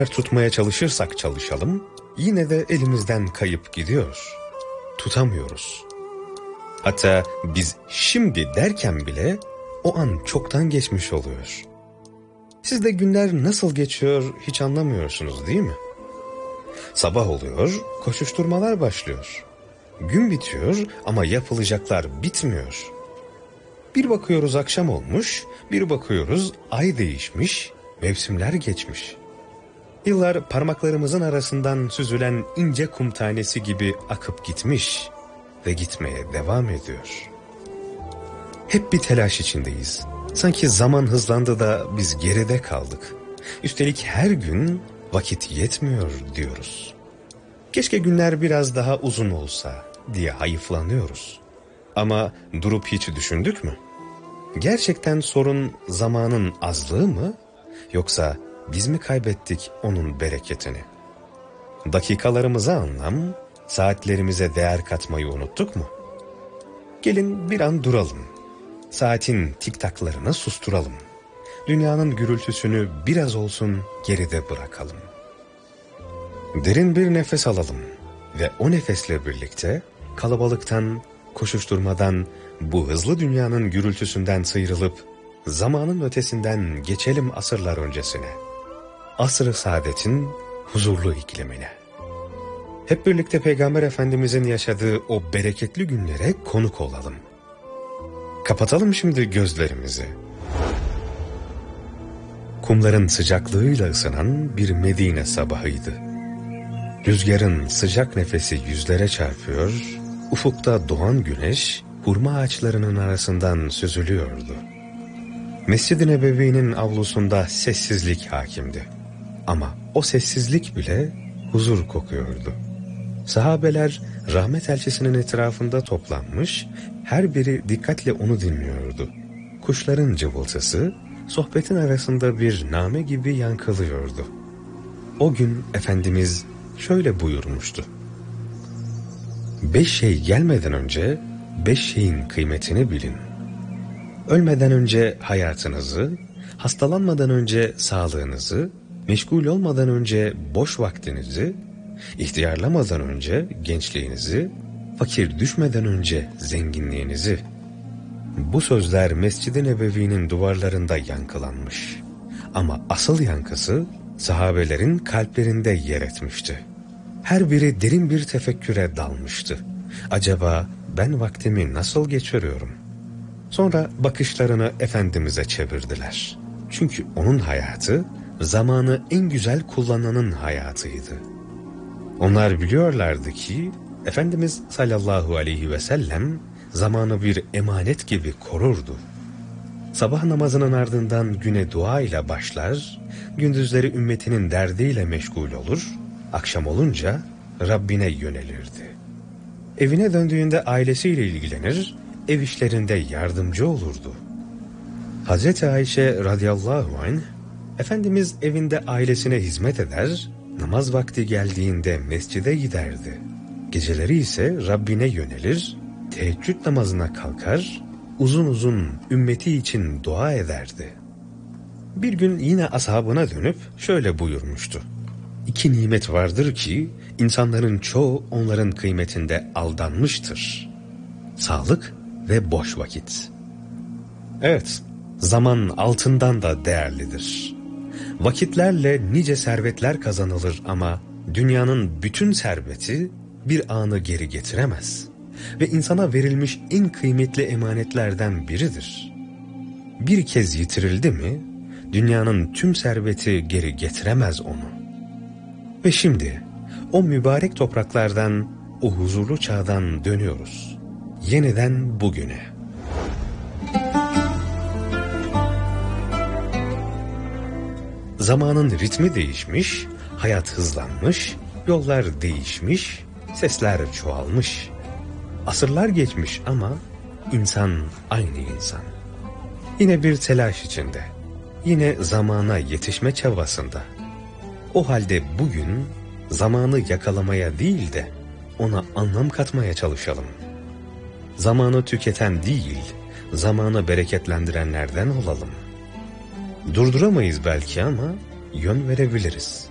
Tutmaya çalışırsak çalışalım, yine de elimizden kayıp gidiyor. Tutamıyoruz. Hatta biz şimdi derken bile o an çoktan geçmiş oluyor. Siz de günler nasıl geçiyor hiç anlamıyorsunuz değil mi? Sabah oluyor, koşuşturmalar başlıyor. Gün bitiyor ama yapılacaklar bitmiyor. Bir bakıyoruz akşam olmuş, bir bakıyoruz ay değişmiş, mevsimler geçmiş. Yıllar parmaklarımızın arasından süzülen ince kum tanesi gibi akıp gitmiş ve gitmeye devam ediyor. Hep bir telaş içindeyiz. Sanki zaman hızlandı da biz geride kaldık. Üstelik her gün vakit yetmiyor diyoruz. Keşke günler biraz daha uzun olsa diye hayıflanıyoruz. Ama durup hiç düşündük mü? Gerçekten sorun zamanın azlığı mı? Yoksa biz mi kaybettik onun bereketini? Dakikalarımıza anlam, saatlerimize değer katmayı unuttuk mu? Gelin bir an duralım. Saatin tiktaklarını susturalım. Dünyanın gürültüsünü biraz olsun geride bırakalım. Derin bir nefes alalım ve o nefesle birlikte kalabalıktan, koşuşturmadan, bu hızlı dünyanın gürültüsünden sıyrılıp zamanın ötesinden geçelim asırlar öncesine. Asr-ı saadetin huzurlu iklimine. Hep birlikte Peygamber Efendimizin yaşadığı o bereketli günlere konuk olalım. Kapatalım şimdi gözlerimizi. Kumların sıcaklığıyla ısınan bir Medine sabahıydı. Rüzgarın sıcak nefesi yüzlere çarpıyor, ufukta doğan güneş hurma ağaçlarının arasından süzülüyordu. Mescid-i Nebevi'nin avlusunda sessizlik hakimdi. Ama o sessizlik bile huzur kokuyordu. Sahabeler rahmet elçisinin etrafında toplanmış, her biri dikkatle onu dinliyordu. Kuşların cıvıltısı sohbetin arasında bir name gibi yankılıyordu. O gün Efendimiz şöyle buyurmuştu: 5 şey gelmeden önce 5 şeyin kıymetini bilin. Ölmeden önce hayatınızı, hastalanmadan önce sağlığınızı, meşgul olmadan önce boş vaktinizi, ihtiyarlamadan önce gençliğinizi, fakir düşmeden önce zenginliğinizi. Bu sözler Mescid-i Nebevi'nin duvarlarında yankılanmış. Ama asıl yankısı sahabelerin kalplerinde yer etmişti. Her biri derin bir tefekküre dalmıştı. Acaba ben vaktimi nasıl geçiriyorum? Sonra bakışlarını Efendimiz'e çevirdiler. Çünkü onun hayatı, zamanı en güzel kullananın hayatıydı. Onlar biliyorlardı ki Efendimiz sallallahu aleyhi ve sellem zamanı bir emanet gibi korurdu. Sabah namazının ardından güne dua ile başlar, gündüzleri ümmetinin derdiyle meşgul olur, akşam olunca Rabbine yönelirdi. Evine döndüğünde ailesiyle ilgilenir, ev işlerinde yardımcı olurdu. Hazreti Ayşe radıyallahu anh, Efendimiz evinde ailesine hizmet eder, namaz vakti geldiğinde mescide giderdi. Geceleri ise Rabbine yönelir, teheccüd namazına kalkar, uzun uzun ümmeti için dua ederdi. Bir gün yine ashabına dönüp şöyle buyurmuştu: 2 nimet vardır ki insanların çoğu onların kıymetinde aldanmıştır. Sağlık ve boş vakit. Evet, zaman altından da değerlidir. Vakitlerle nice servetler kazanılır ama dünyanın bütün serveti bir anı geri getiremez. Ve insana verilmiş en kıymetli emanetlerden biridir. Bir kez yitirildi mi, dünyanın tüm serveti geri getiremez onu. Ve şimdi o mübarek topraklardan, o huzurlu çağdan dönüyoruz. Yeniden bugüne. Zamanın ritmi değişmiş, hayat hızlanmış, yollar değişmiş, sesler çoğalmış. Asırlar geçmiş ama insan aynı insan. Yine bir telaş içinde, yine zamana yetişme çabasında. O halde bugün zamanı yakalamaya değil de ona anlam katmaya çalışalım. Zamanı tüketen değil, zamanı bereketlendirenlerden olalım. Durduramayız belki ama yön verebiliriz.